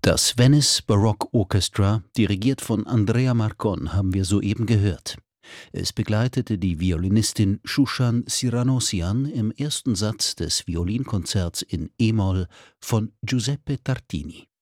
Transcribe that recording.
Das Venice Baroque Orchestra, dirigiert von Andrea Marcon, haben wir soeben gehört. Es begleitete die Violinistin Shushan Siranossian im ersten Satz des Violinkonzerts in e-Moll von Giuseppe Tartini.